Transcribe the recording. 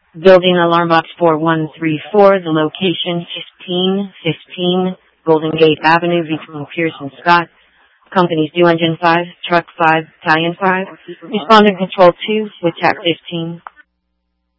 Building Alarm Box 4134, the location 1515 Golden Gate Avenue between Pierce and Scott. Companies due engine 5, truck 5, Italian 5. Responding control 2 with TAC 15.